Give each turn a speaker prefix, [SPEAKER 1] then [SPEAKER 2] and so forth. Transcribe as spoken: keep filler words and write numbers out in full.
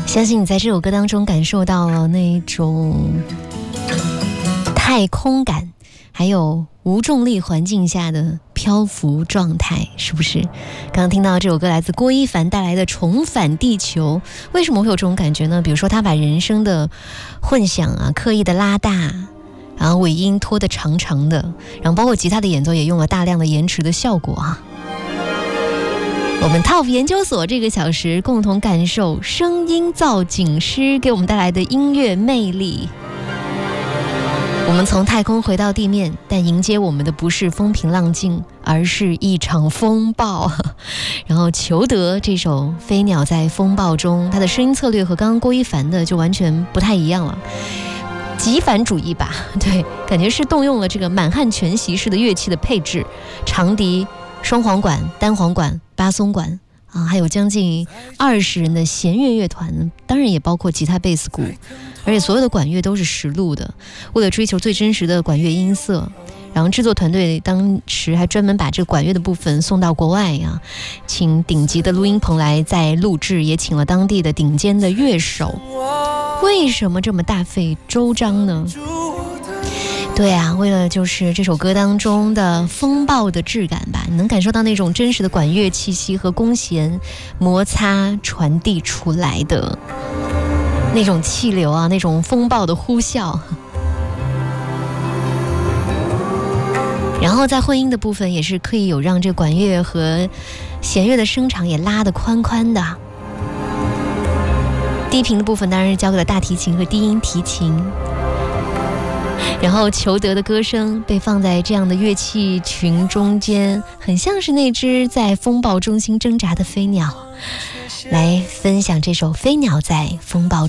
[SPEAKER 1] 相信你在这首歌当中感受到了那种太空感，还有无重力环境下的漂浮状态，是不是？刚刚听到这首歌来自郭一凡带来的《重返地球》，为什么会有这种感觉呢？比如说他把人声的混响啊刻意的拉大，然后尾音拖得长长的，然后包括吉他的演奏也用了大量的延迟的效果啊。我们 T O P 研究所这个小时共同感受声音造景师给我们带来的音乐魅力。我们从太空回到地面，但迎接我们的不是风平浪静，而是一场风暴。然后裘德这首《飞鸟在风暴中》，他的声音策略和刚刚郭一凡的就完全不太一样了，极反主义吧？对，感觉是动用了这个满汉全席式的乐器的配置，长笛、双簧管、单簧管、巴松管啊，还有将近二十人的弦乐乐团，当然也包括吉他、贝斯、鼓，而且所有的管乐都是实录的，为了追求最真实的管乐音色。然后制作团队当时还专门把这个管乐的部分送到国外啊，请顶级的录音棚来再录制，也请了当地的顶尖的乐手。为什么这么大费周章呢？对啊，为了就是这首歌当中的风暴的质感吧，你能感受到那种真实的管乐气息和弓弦摩擦传递出来的那种气流啊，那种风暴的呼啸。然后在混音的部分也是刻意有让这管乐和弦乐的声场也拉得宽宽的。低频的部分当然是交给了大提琴和低音提琴，然后裘德的歌声被放在这样的乐器群中间，很像是那只在风暴中心挣扎的飞鸟，来分享这首《飞鸟在风暴中》。